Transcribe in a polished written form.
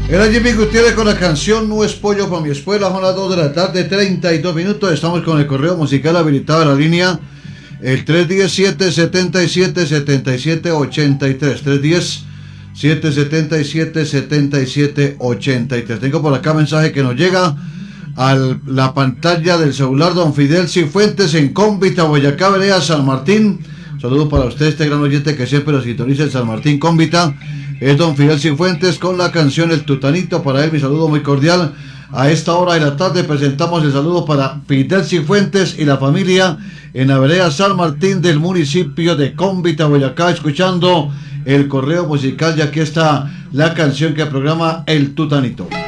Era Jimmy Gutiérrez con la canción No es pollo para mi espuela. Son las 2 de la tarde, 32 minutos. Estamos con el correo musical habilitado a la línea el 310-777-7783. 310-777-7783. Tengo por acá mensaje que nos llega a la pantalla del celular. Don Fidel Cifuentes en Cómbita, Boyacá, Vereda, San Martín. Saludos para usted, este gran oyente que siempre lo sintoniza en San Martín, Cómbita. Es don Fidel Cifuentes con la canción El Tutanito. Para él mi saludo muy cordial. A esta hora de la tarde presentamos el saludo para Fidel Cifuentes y la familia en la vereda San Martín del municipio de Cómbita, Boyacá, escuchando el correo musical. Y aquí está la canción que programa El Tutanito.